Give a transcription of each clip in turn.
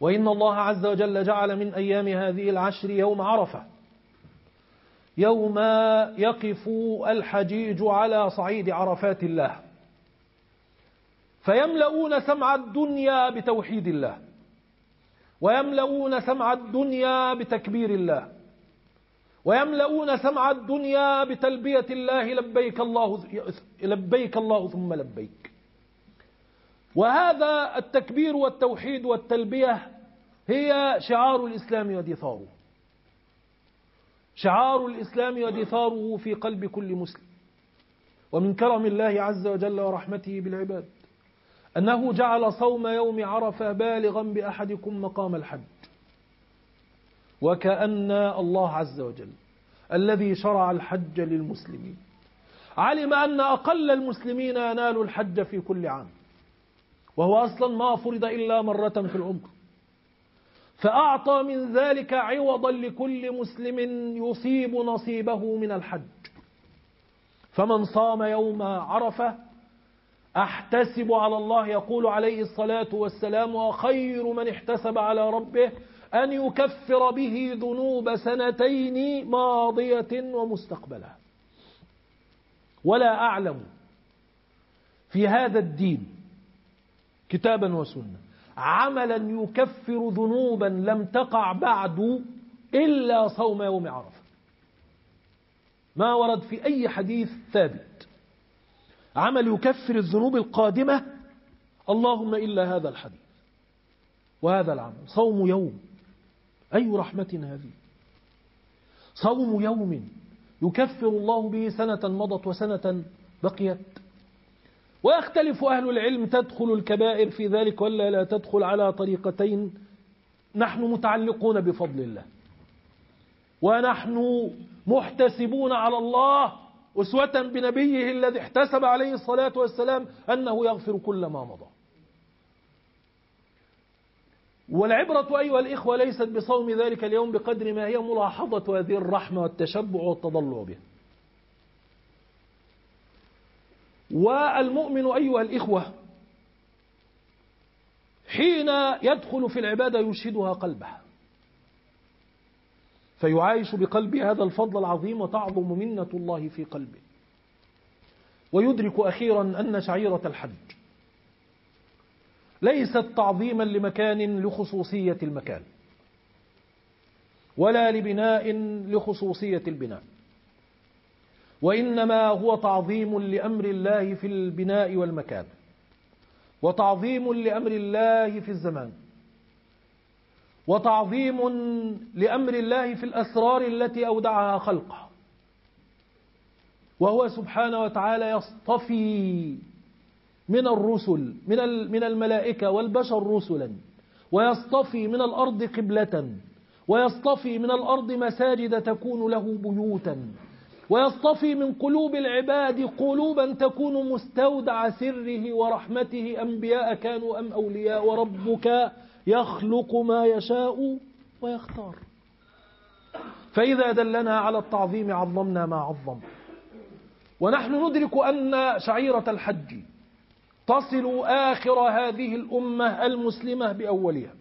وإن الله عز وجل جعل من أيام هذه العشر يوم عرفة، يوم يقف الحجيج على صعيد عرفات الله فيملؤون سمع الدنيا بتوحيد الله، ويملؤون سمع الدنيا بتكبير الله، ويملؤون سمع الدنيا بتلبية الله لبيك الله ثم لبيك. وهذا التكبير والتوحيد والتلبية هي شعار الإسلام ودثاره، شعار الإسلام ودثاره في قلب كل مسلم. ومن كرم الله عز وجل ورحمته بالعباد أنه جعل صوم يوم عرفة بالغا بأحدكم مقام الحج، وكأن الله عز وجل الذي شرع الحج للمسلمين علم أن أقل المسلمين ينال الحج في كل عام، وهو أصلا ما فرض إلا مرة في العمر، فأعطى من ذلك عوضا لكل مسلم يصيب نصيبه من الحج. فمن صام يوم عرفة أحتسب على الله، يقول عليه الصلاة والسلام: وخير من احتسب على ربه أن يكفر به ذنوب سنتين ماضية ومستقبلة. ولا أعلم في هذا الدين كتابا وسنة عملا يكفر ذنوبا لم تقع بعد إلا صوم يوم عرفة. ما ورد في أي حديث ثابت عمل يكفر الذنوب القادمة اللهم إلا هذا الحديث وهذا العمل. صوم يوم، أي رحمة هذه! صوم يوم يكفر الله به سنة مضت وسنة بقيت. ويختلف أهل العلم تدخل الكبائر في ذلك ولا لا تدخل على طريقتين. نحن متعلقون بفضل الله، ونحن محتسبون على الله أسوة بنبيه الذي احتسب عليه الصلاة والسلام أنه يغفر كل ما مضى. والعبرة أيها الإخوة ليست بصوم ذلك اليوم بقدر ما هي ملاحظة هذه الرحمة والتشبع والتضلع به. والمؤمن أيها الإخوة حين يدخل في العبادة يشهدها قلبه، فيعايش بقلبه هذا الفضل العظيم وتعظم منة الله في قلبه، ويدرك أخيرا أن شعيرة الحج ليست تعظيما لمكان لخصوصية المكان، ولا لبناء لخصوصية البناء، وإنما هو تعظيم لأمر الله في البناء والمكان، وتعظيم لأمر الله في الزمان، وتعظيم لأمر الله في الأسرار التي أودعها خلقه. وهو سبحانه وتعالى يصطفي من الرسل من الملائكة والبشر رسلا، ويصطفي من الأرض قبلة، ويصطفي من الأرض مساجد تكون له بيوتا، ويصطفي من قلوب العباد قلوبا تكون مستودع سره ورحمته، أنبياء كانوا أم أولياء، وربك يخلق ما يشاء ويختار. فإذا دلنا على التعظيم عظمنا ما عظم. ونحن ندرك أن شعيرة الحج تصل آخر هذه الأمة المسلمة بأولها.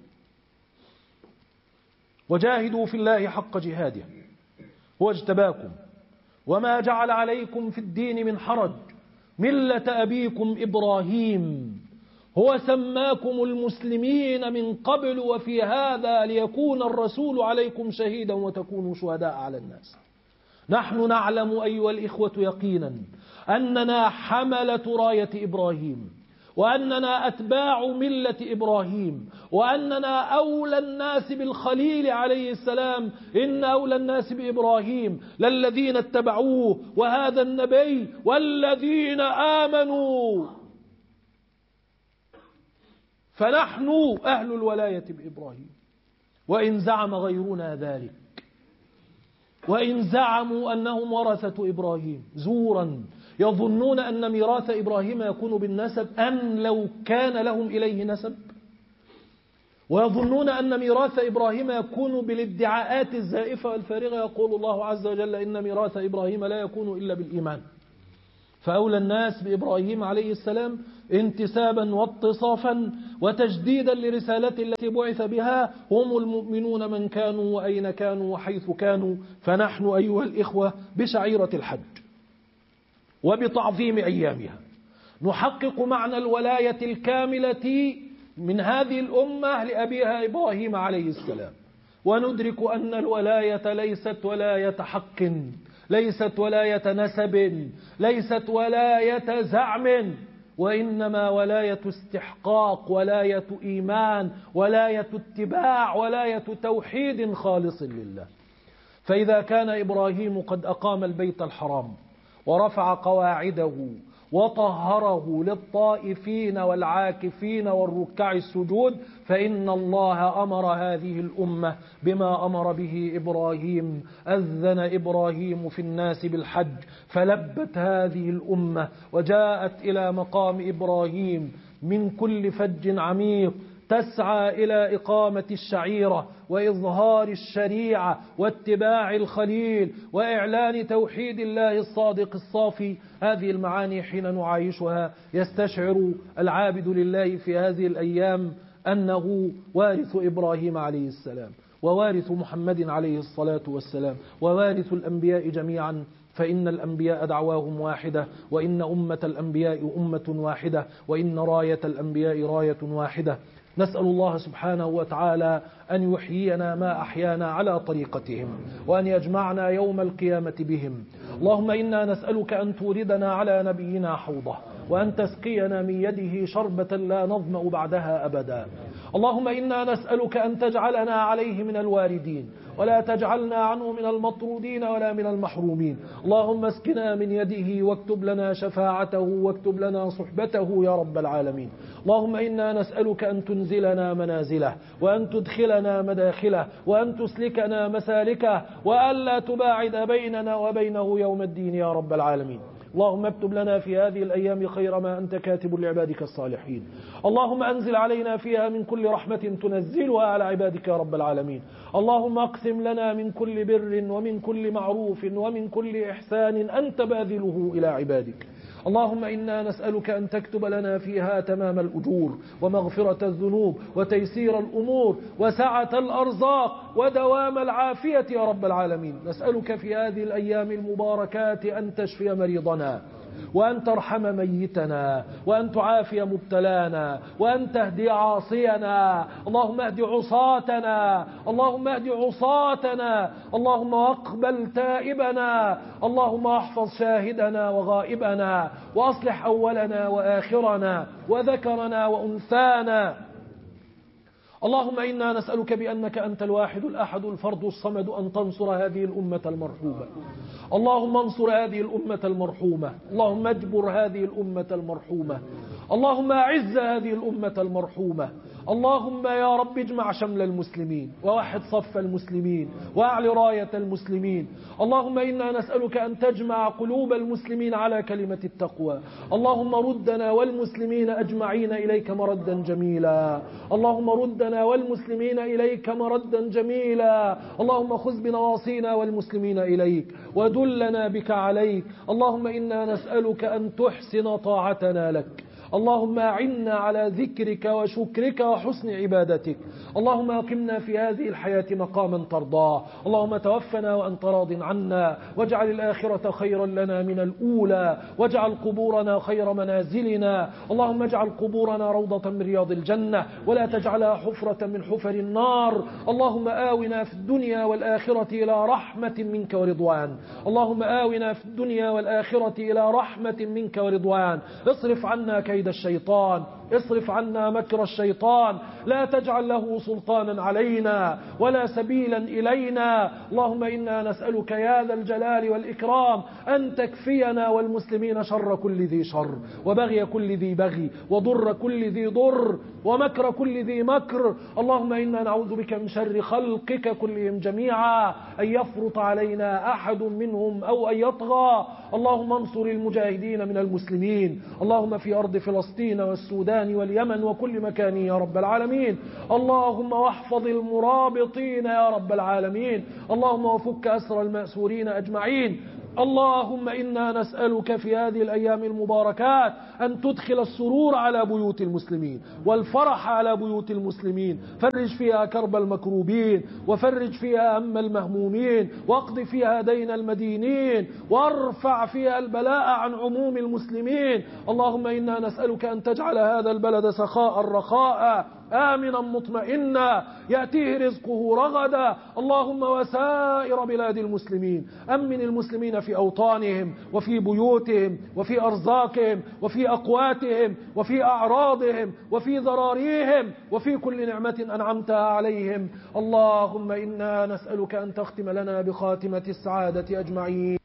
وجاهدوا في الله حق جهاده هو اجتباكم وما جعل عليكم في الدين من حرج ملة أبيكم إبراهيم هو سماكم المسلمين من قبل وفي هذا ليكون الرسول عليكم شهيدا وتكونوا شهداء على الناس. نحن نعلم أيها الإخوة يقينا أننا حملة راية إبراهيم، وأننا أتباع ملة إبراهيم، وأننا أولى الناس بالخليل عليه السلام. إن أولى الناس بإبراهيم للذين اتبعوه وهذا النبي والذين آمنوا. فنحن أهل الولاية بإبراهيم، وإن زعم غيرنا ذلك، وإن زعموا أنهم ورثة إبراهيم زورا، يظنون أن ميراث إبراهيم يكون بالنسب أن لو كان لهم إليه نسب، ويظنون أن ميراث إبراهيم يكون بالادعاءات الزائفة والفارغة. يقول الله عز وجل: إن ميراث إبراهيم لا يكون إلا بالإيمان. فأولى الناس بإبراهيم عليه السلام انتسابا واتصافا وتجديدا لرسالته التي بعث بها هم المؤمنون من كانوا وأين كانوا وحيث كانوا. فنحن أيها الإخوة بشعيرة الحج وبتعظيم أيامها نحقق معنى الولاية الكاملة من هذه الأمة لأبيها إبراهيم عليه السلام، وندرك أن الولاية ليست ولاية حق، ليست ولاية نسب، ليست ولاية زعم، وإنما ولاية استحقاق، ولاية إيمان، ولاية اتباع، ولاية توحيد خالص لله. فإذا كان إبراهيم قد أقام البيت الحرام ورفع قواعده وطهره للطائفين والعاكفين والركع السجود، فإن الله أمر هذه الأمة بما أمر به إبراهيم. أذن إبراهيم في الناس بالحج فلبت هذه الأمة وجاءت إلى مقام إبراهيم من كل فج عميق تسعى إلى إقامة الشعيرة وإظهار الشريعة واتباع الخليل وإعلان توحيد الله الصادق الصافي. هذه المعاني حين نعايشها يستشعر العابد لله في هذه الأيام أنه وارث إبراهيم عليه السلام ووارث محمد عليه الصلاة والسلام ووارث الأنبياء جميعا، فإن الأنبياء دعواهم واحدة، وإن أمة الأنبياء أمة واحدة، وإن راية الأنبياء راية واحدة. نسأل الله سبحانه وتعالى أن يحيينا ما أحيانا على طريقتهم، وأن يجمعنا يوم القيامة بهم. اللهم إنا نسألك أن توردنا على نبينا حوضه، وأن تسقينا من يده شربة لا نظمأ بعدها أبدا. اللهم إنا نسألك أن تجعلنا عليه من الواردين، ولا تجعلنا عنه من المطرودين ولا من المحرومين. اللهم اسقنا من يده واكتب لنا شفاعته واكتب لنا صحبته يا رب العالمين. اللهم إنا نسألك أن تنزلنا منازله، وأن تدخلنا مداخله، وأن تسلكنا مسالكه، وألا تباعد بيننا وبينه يوم الدين يا رب العالمين. اللهم اكتب لنا في هذه الأيام خير ما أنت كاتب لعبادك الصالحين. اللهم أنزل علينا فيها من كل رحمة تنزلها على عبادك يا رب العالمين. اللهم اقسم لنا من كل بر ومن كل معروف ومن كل إحسان أنت باذله إلى عبادك. اللهم إنا نسألك أن تكتب لنا فيها تمام الأجور ومغفرة الذنوب وتيسير الأمور وسعة الأرزاق ودوام العافية يا رب العالمين. نسألك في هذه الأيام المباركات أن تشفي مريضنا، وأن ترحم ميتنا، وأن تعافي مبتلانا، وأن تهدي عاصينا. اللهم اهد عصاتنا، اللهم اهد عصاتنا، اللهم اقبل تائبنا، اللهم احفظ شاهدنا وغائبنا، وأصلح أولنا وآخرنا وذكرنا وأنثانا. اللهم إنا نسألك بأنك أنت الواحد الأحد الفرد الصمد أن تنصر هذه الأمة المرحومة. اللهم انصر هذه الأمة المرحومة، اللهم اجبر هذه الأمة المرحومة، اللهم أعز هذه الأمة المرحومة. اللهم يا رب اجمع شمل المسلمين، ووحد صف المسلمين، وأعل راية المسلمين. اللهم إنا نسألك أن تجمع قلوب المسلمين على كلمة التقوى. اللهم ردنا والمسلمين أجمعين إليك مردا جميلا، اللهم ردنا والمسلمين إليك مردا جميلا. اللهم خذ بنواصينا والمسلمين إليك، ودلنا بك عليك. اللهم إنا نسألك أن تحسن طاعتنا لك. اللهم أعنا على ذكرك وشكرك وحسن عبادتك. اللهم أقمنا في هذه الحياة مقاما ترضاه. اللهم توفنا وأنت راض عنا، واجعل الآخرة خيرا لنا من الأولى، واجعل قبورنا خير منازلنا. اللهم اجعل قبورنا روضة من رياض الجنة، ولا تجعلها حفرة من حفر النار. اللهم آونا في الدنيا والآخرة إلى رحمة منك ورضوان. اللهم آونا في الدنيا والآخرة إلى رحمة منك ورضوان. اصرف عنا كيد الشيطان، اصرف عنا مكر الشيطان، لا تجعل له سلطانا علينا ولا سبيلا إلينا. اللهم إنا نسألك يا ذا الجلال والإكرام أن تكفينا والمسلمين شر كل ذي شر، وبغي كل ذي بغي، وضر كل ذي ضر، ومكر كل ذي مكر. اللهم إنا نعوذ بك من شر خلقك كلهم جميعا، أن يفرط علينا أحد منهم أو أن يطغى. اللهم انصر المجاهدين من المسلمين، اللهم في أرض فلسطين والسودان واليمن وكل مكان يا رب العالمين. اللهم واحفظ المرابطين يا رب العالمين. اللهم وفك أسر المأسورين أجمعين. اللهم إنا نسألك في هذه الأيام المباركات أن تدخل السرور على بيوت المسلمين والفرح على بيوت المسلمين، فرج فيها كرب المكروبين، وفرج فيها هم المهمومين، واقض فيها دين المدينين، وارفع فيها البلاء عن عموم المسلمين. اللهم إنا نسألك أن تجعل هذا البلد سخاء رخاء آمنا مطمئنا يأتيه رزقه رغدا. اللهم وسائر بلاد المسلمين، أمن المسلمين في أوطانهم وفي بيوتهم وفي أرزاقهم وفي أقواتهم وفي أعراضهم وفي ذراريهم وفي كل نعمة أنعمتها عليهم. اللهم إنا نسألك أن تختم لنا بخاتمة السعادة أجمعين.